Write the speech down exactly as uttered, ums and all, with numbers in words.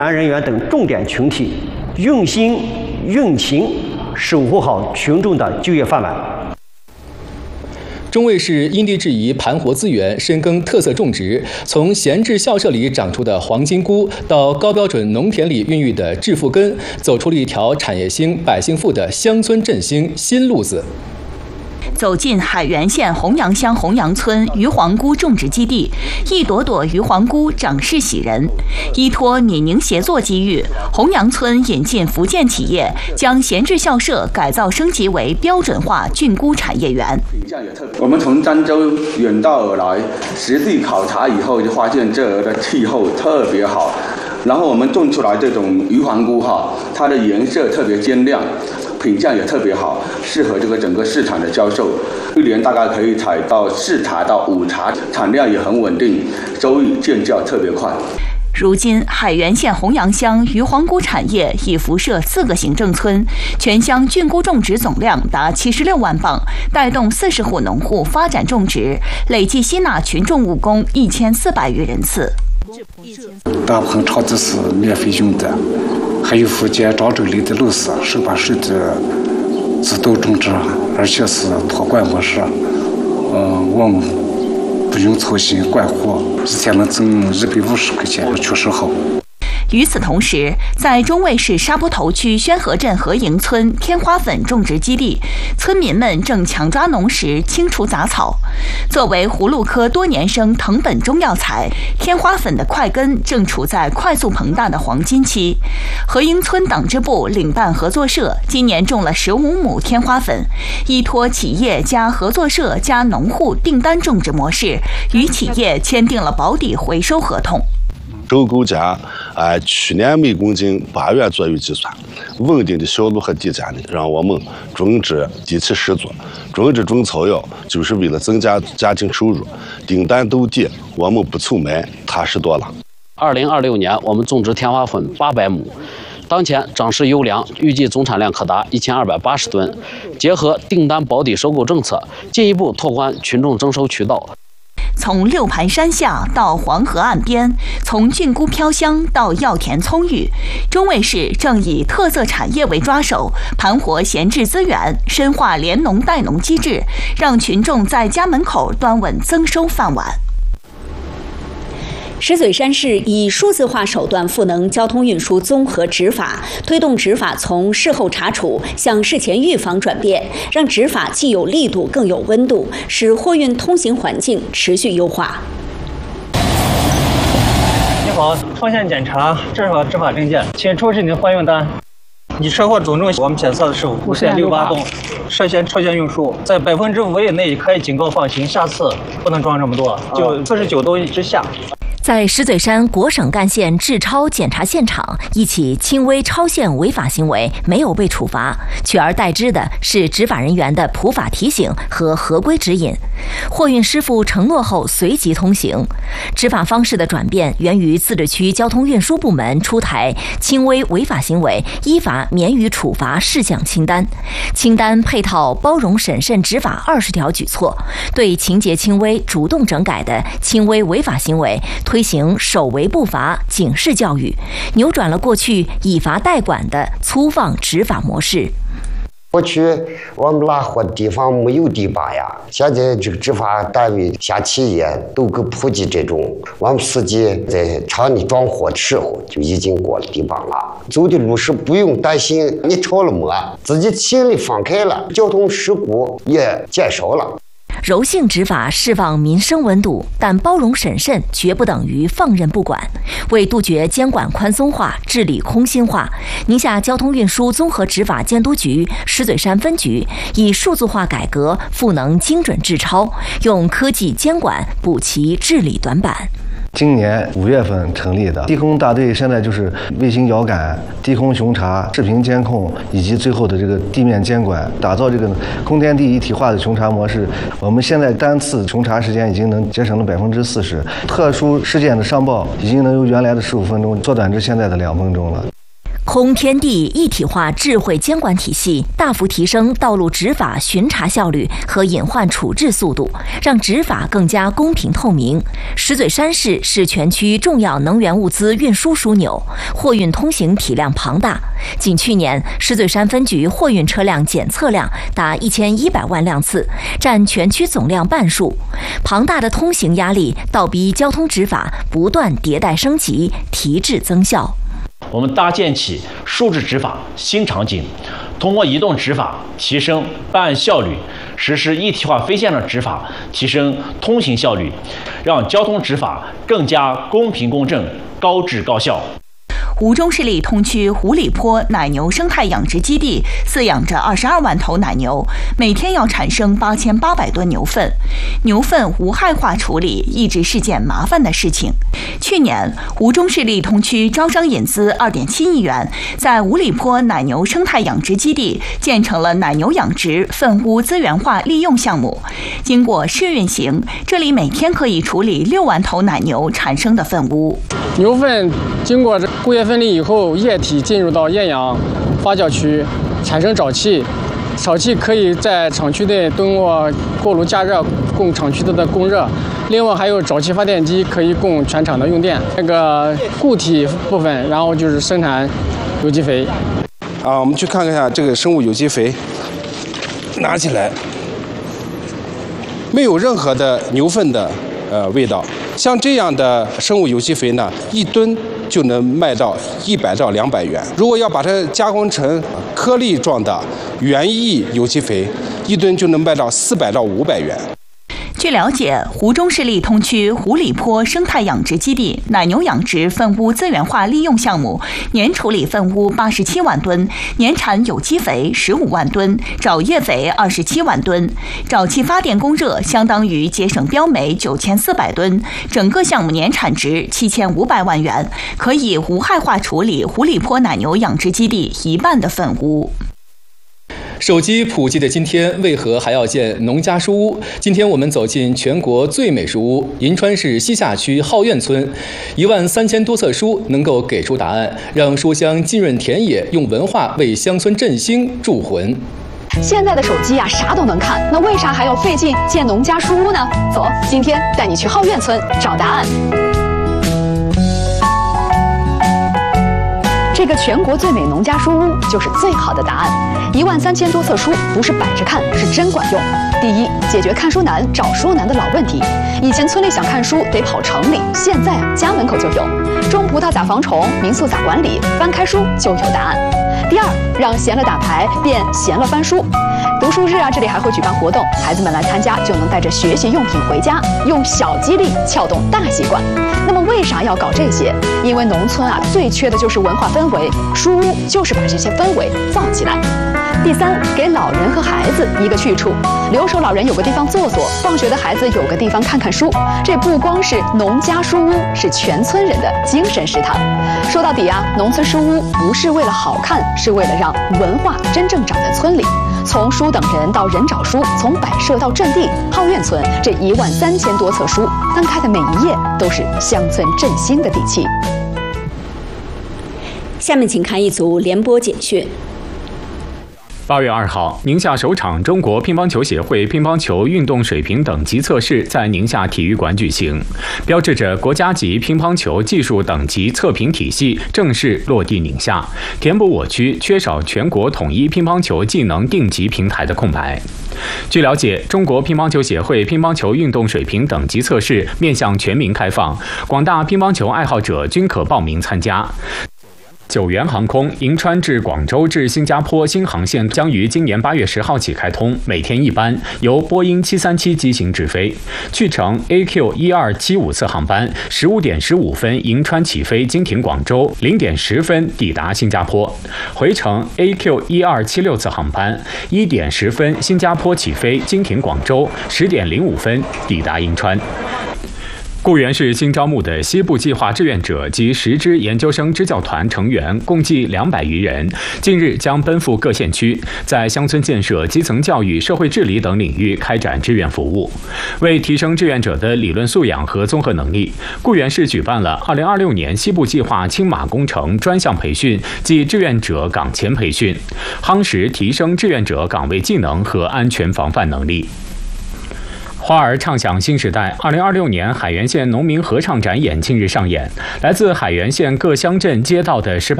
安人员等重点群体用心用情守护好群众的就业饭碗。 中卫市因地制宜盘活资源，深耕特色种植，从闲置校舍里长出的黄金菇，到高标准农田里孕育的致富根，走出了一条产业兴、百姓富的乡村振兴新路子。 走进海原县洪阳乡洪阳村鱼黄菇种植基地，一朵朵鱼黄菇长势喜人。依托拟宁协作机遇，洪阳村引进福建企业，将闲置校舍改造升级为标准化菌菇产业园。 我们从漳州远道而来，实地考察以后，就发现这儿的气候特别好。然后我们种出来这种鱼黄菇哈，它的颜色特别鲜亮。品相也特别好，适合这个整个市场的销售，一年大概可以采到四茬到五茬，产量也很稳定，收益见效特别快。 如今，海原县洪阳乡鱼黄菇产业已辐射四个行政村，全乡菌菇种植总量达七十六万磅，带动四十户农户发展种植，累计吸纳群众务工一千四百余人次。 大部分超子是免费用的。还有福建漳州里的路是十八水的自动种植，而且是托管模式。嗯，我们不用操心管活，一天能挣一百五十块钱，确实好。 与此同时，在中卫市沙坡头区宣河镇河营村天花粉种植基地，村民们正强抓农时，清除杂草。作为葫芦科多年生藤本中药材，天花粉的块根正处在快速膨大的黄金期。河营村党支部领办合作社今年种了十五亩天花粉，依托企业加合作社加农户订单种植模式，与企业签订了保底回收合同。 收购价按去年每公斤八元左右计算，稳定的销路和地价呢，让我们种植底气十足。种植种草药就是为了增加家庭收入，订单都低，我们不愁买，踏实多了。 二零二六年，我们种植天花粉八百亩，当前长势优良，预计总产量可达一千二百八十吨。结合订单保底收购政策，进一步拓宽群众征收渠道。 从六盘山下到黄河岸边，从菌菇飘香到药田葱郁，中卫市正以特色产业为抓手，盘活闲置资源，深化联农带农机制，让群众在家门口端稳增收饭碗。 石嘴山市以数字化手段赋能交通运输综合执法，推动执法从事后查处向事前预防转变，让执法既有力度更有温度，使货运通行环境持续优化。 你好，超限检查，这是我执法证件，请出示你的货运单。你车货总重我们检测的是五点六八吨，涉嫌超限运输，在百分之五以内可以警告放行，下次不能装这么多，就四十九吨之下。 在石嘴山国省干线治超检查现场，一起轻微超限违法行为没有被处罚，取而代之的是执法人员的普法提醒和合规指引。货运师傅承诺后随即通行。执法方式的转变源于自治区交通运输部门出台轻微违法行为依法免予处罚事项清单，清单配套包容审慎执法二十条举措，对情节轻微、主动整改的轻微违法行为推行守违不罚、警示教育，扭转了过去以罚代管的粗放执法模式。 过去我们拉货的地方没有堤坝呀，现在这个执法单位下企业都给普及这种，我们司机在厂里装货的时候就已经过了堤坝了，走的路是不用担心你超了没，自己心里放开了，交通事故也减少了。 柔性执法释放民生温度，但包容审慎绝不等于放任不管。为杜绝监管宽松化、治理空心化，宁夏交通运输综合执法监督局石嘴山分局以数字化改革赋能精准治超，用科技监管补齐治理短板。 今年五月份成立的地空大队，现在就是卫星遥感、地空巡查、视频监控以及最后的这个地面监管，打造这个空天地一体化的巡查模式。我们现在单次巡查时间已经能节省了百分之四十，特殊事件的上报已经能由原来的十五分钟缩短至现在的两分钟了。 空天地一体化智慧监管体系，大幅提升道路执法巡查效率和隐患处置速度，让执法更加公平透明。石嘴山市是全区重要能源物资运输枢纽，货运通行体量庞大。仅去年，石嘴山分局货运车辆检测量达一千一百万辆次，占全区总量半数。庞大的通行压力倒逼交通执法不断迭代升级，提质增效。 我们搭建起数字执法新场景，通过移动执法提升办案效率，实施一体化非线上执法，提升通行效率，让交通执法更加公平公正、高质高效。 吴中市里通区湖里坡奶牛生态养殖基地饲养着二十二万头奶牛，每天要产生八千八百吨牛粪。牛粪无害化处理一直是件麻烦的事情。去年，吴中市里通区招商引资二点七亿元，在五里坡奶牛生态养殖基地建成了奶牛养殖粪污资源化利用项目。经过试运行，这里每天可以处理六万头奶牛产生的粪污。 牛粪经过工业分离以后，液体进入到厌氧发酵区，产生沼气。沼气可以在厂区内通过锅炉加热供厂区的供热，另外还有沼气发电机可以供全厂的用电。那个固体部分，然后就是生产有机肥。 啊，我们去看看一下这个生物有机肥，拿起来，没有任何的牛粪的呃味道。像这样的生物有机肥呢，一吨就能卖到一百到两百元。如果要把它加工成颗粒状的园艺有机肥，一吨就能卖到四百到五百元。 据了解，湖中市里通区湖里坡生态养殖基地奶牛养殖粪污资源化利用项目，年处理粪污八十七万吨，年产有机肥十五万吨，沼液肥二十七万吨，沼气发电供热相当于节省标煤九千四百吨，整个项目年产值七千五百万元，可以无害化处理湖里坡奶牛养殖基地一半的粪污。 手机普及的今天，为何还要建农家书屋？今天我们走进全国最美书屋——银川市西夏区浩苑村，一万三千多册书能够给出答案，让书香浸润田野，用文化为乡村振兴铸魂。 现在的手机啊，啥都能看，那为啥还要费劲建农家书屋呢？走，今天带你去浩苑村找答案。这个全国最美农家书屋就是最好的答案。一万三千多册书不是摆着看，是真管用。第一，解决看书难、找书难的老问题。以前村里想看书得跑城里，现在啊家门口就有。种葡萄咋防虫？民宿咋管理？翻开书就有答案。第二，让闲了打牌变闲了翻书。读书日啊，这里还会举办活动，孩子们来参加就能带着学习用品回家，用小激励撬动大习惯。那么为啥要搞这些？因为农村啊最缺的就是文化氛围，书屋就是把这些氛围造起来。第三，给老人和孩子一个去处，留守老人有个地方坐坐，放学的孩子有个地方看看书。这不光是农家书屋，是全村人的精神食堂。说到底啊，农村书屋不是为了好看，是为了让文化真正长在村里。从书等人到人找书，从摆设到阵地，浩苑村这一万三千多册书，翻开的每一页都是乡村振兴的底气。 下面请看一组联播简讯。 八月二号，宁夏首场中国乒乓球协会乒乓球运动水平等级测试在宁夏体育馆举行，标志着国家级乒乓球技术等级测评体系正式落地宁夏，填补我区缺少全国统一乒乓球技能定级平台的空白。据了解，中国乒乓球协会乒乓球运动水平等级测试面向全民开放，广大乒乓球爱好者均可报名参加。九元航空银川至广州至新加坡新航线将于今年八月十号起开通，每天一班，由波音七三七机型直飞。去程 A Q 一二七五次航班，十五点十五分银川起飞，经停广州，零点十分抵达新加坡。回程 A Q 一二七六次航班，一点十分新加坡起飞，经停广州，十点零五分抵达银川。 固原市新招募的西部计划志愿者及十支研究生支教团成员共计两百余人，近日将奔赴各县区，在乡村建设、基层教育、社会治理等领域开展志愿服务。为提升志愿者的理论素养和综合能力，固原市举办了二零二六年西部计划青马工程专项培训暨志愿者岗前培训，夯实提升志愿者岗位技能和安全防范能力。花儿畅享新时代二零二六年海原县农民合唱展演近日上演，来自海原县各乡镇街道的十八